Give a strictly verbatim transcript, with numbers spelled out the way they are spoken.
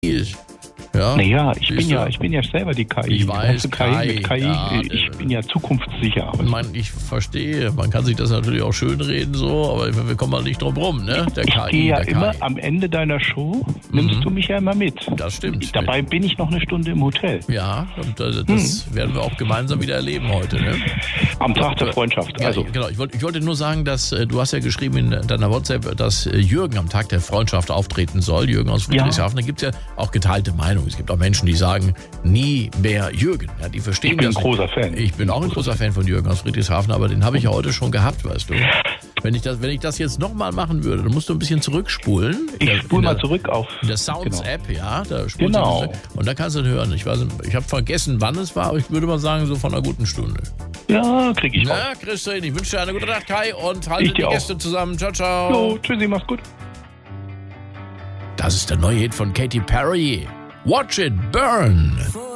ist. Ja, naja, ich bin siehst ja, du? ich bin ja selber die K I. Ich weiß, K I, K I, mit K I, ja, ich äh, bin ja zukunftssicher. Ich meine, ich verstehe, man kann sich das natürlich auch schönreden so, aber wir kommen mal nicht drum rum, ne? Der ich K I, gehe ja der immer K I. am Ende deiner Show, nimmst Mhm. du mich ja immer mit. Das stimmt. Dabei bin ich noch eine Stunde im Hotel. Ja, und äh, das hm. werden wir auch gemeinsam wieder erleben heute, ne? Am Tag der Freundschaft. Ja, also. genau. Ich wollte, ich wollte nur sagen, dass äh, du hast ja geschrieben in deiner WhatsApp, dass äh, Jürgen am Tag der Freundschaft auftreten soll. Jürgen aus Friedrichshafen. Ja. Da gibt es ja auch geteilte Meinungen. Es gibt auch Menschen, die sagen, nie mehr Jürgen. Ja, die verstehen ich bin das ein großer Fan. Ich bin auch ein großer Fan von Jürgen aus Friedrichshafen, aber den habe ich ja heute schon gehabt, weißt du. Wenn ich das, wenn ich das jetzt nochmal machen würde, dann musst du ein bisschen zurückspulen. Ich spule mal zurück auf... In der Sounds-App, genau. ja. Da genau. Du, und da kannst du hören. Ich, weiß, ich habe vergessen, wann es war, aber ich würde mal sagen, so von einer guten Stunde. Ja, krieg ich. Na, Christian, ich wünsche dir eine gute Nacht, Kai, und halte ich die auch. Gäste zusammen. Ciao, ciao. Jo, tschüssi, mach's gut. Das ist der neue Hit von Katy Perry. Watch It Burn.